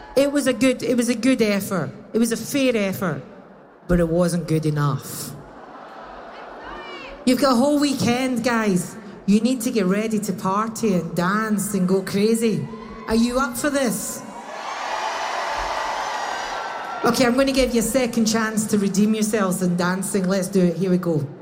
It was a good effort. It was a fair effort, but it wasn't good enough. You've got a whole weekend, guys. You need to get ready to party and dance and go crazy. Are you up for this? Okay, I'm going to give you a second chance to redeem yourselves in dancing. Let's do it. Here we go.